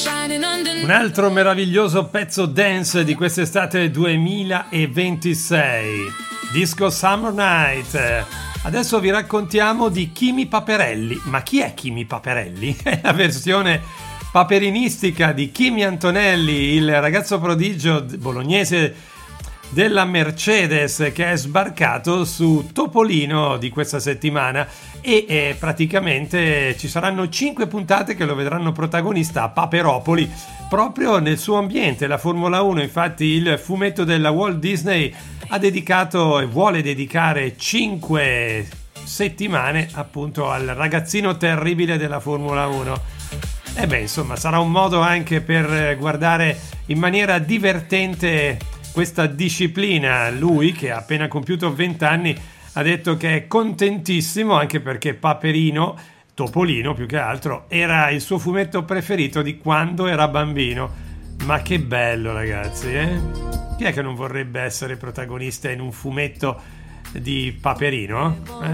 Un altro meraviglioso pezzo dance di quest'estate 2026, Disco Summer Night. Adesso vi raccontiamo di Chimi Paperelli. Ma chi è Chimi Paperelli? È la versione paperinistica di Kimi Antonelli, il ragazzo prodigio bolognese della Mercedes, che è sbarcato su Topolino di questa settimana e praticamente ci saranno 5 puntate che lo vedranno protagonista a Paperopoli, proprio nel suo ambiente, la Formula 1. Infatti il fumetto della Walt Disney ha dedicato e vuole dedicare 5 settimane appunto al ragazzino terribile della Formula 1. E beh, insomma, sarà un modo anche per guardare in maniera divertente questa disciplina. Lui, che ha appena compiuto 20 anni, ha detto che è contentissimo, anche perché Paperino, Topolino più che altro, era il suo fumetto preferito di quando era bambino. Ma che bello, ragazzi, eh? Chi è che non vorrebbe essere protagonista in un fumetto di Paperino?